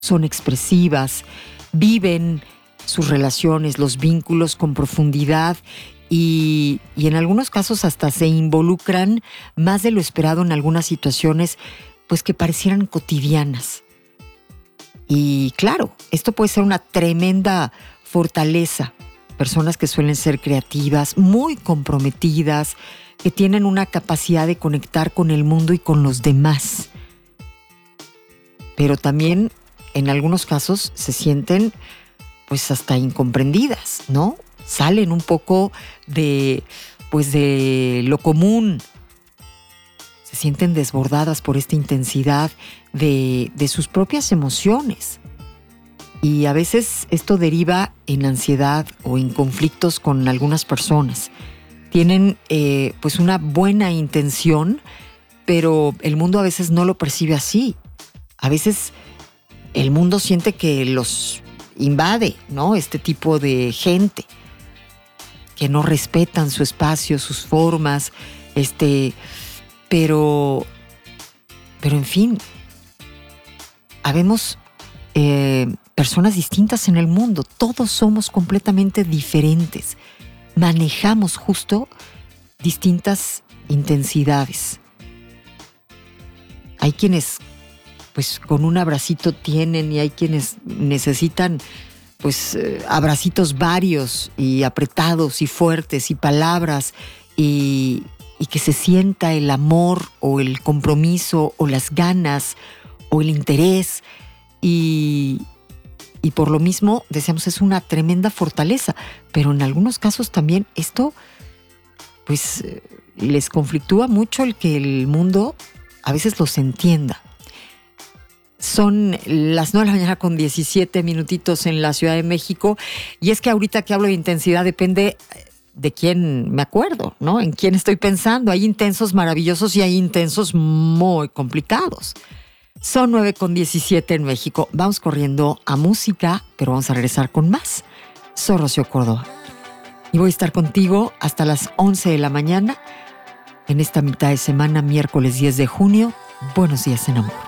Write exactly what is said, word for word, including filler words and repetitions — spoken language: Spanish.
son expresivas, viven sus relaciones, los vínculos con profundidad y, y en algunos casos hasta se involucran más de lo esperado en algunas situaciones pues que parecieran cotidianas. Y claro, esto puede ser una tremenda fortaleza. Personas que suelen ser creativas, muy comprometidas, que tienen una capacidad de conectar con el mundo y con los demás. Pero también en algunos casos se sienten pues hasta incomprendidas, ¿no? Salen un poco de, pues de lo común. Se sienten desbordadas por esta intensidad de, de sus propias emociones. Y a veces esto deriva en ansiedad o en conflictos con algunas personas. Tienen eh, pues una buena intención, pero el mundo a veces no lo percibe así. A veces el mundo siente que los invade, ¿no? Este tipo de gente que no respetan su espacio, sus formas, este, pero, pero en fin, habemos eh, personas distintas en el mundo. Todos somos completamente diferentes. Manejamos justo distintas intensidades. Hay quienes pues con un abracito tienen y hay quienes necesitan pues eh, abracitos varios y apretados y fuertes y palabras y, y que se sienta el amor o el compromiso o las ganas o el interés y, y por lo mismo decíamos es una tremenda fortaleza, pero en algunos casos también esto pues eh, les conflictúa mucho el que el mundo a veces los entienda. Son las nueve de la mañana con diecisiete minutitos en la Ciudad de México. Y es que ahorita que hablo de intensidad depende de quién me acuerdo, ¿no? En quién estoy pensando. Hay intensos maravillosos y hay intensos muy complicados. Son nueve con diecisiete en México. Vamos corriendo a música, pero vamos a regresar con más. Soy Rocío Córdoba. Y voy a estar contigo hasta las once de la mañana en esta mitad de semana, miércoles diez de junio. Buenos días en amor.